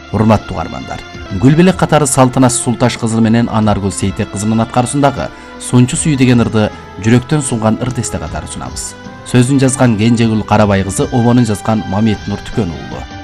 Урматтуу угармандар, Гүлбелек катары Салтанат Султаш кызы менен Анаргүл Сейтек кызынын аткарысындагы Сончу сүй деген ырды жүрөктөн сунган ыр тесте катары сунабыз. Сөзүн жазган Кенжегүл Карабай кызы, обонун жазган Мамет Нуртүкөн уулу.